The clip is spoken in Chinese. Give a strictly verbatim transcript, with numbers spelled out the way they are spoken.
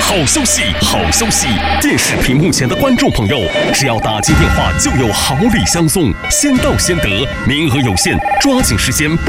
好消息，好消息！电视屏幕前的观众朋友，只要打进电话就有好礼相送，先到先得，名额有限，抓紧时间。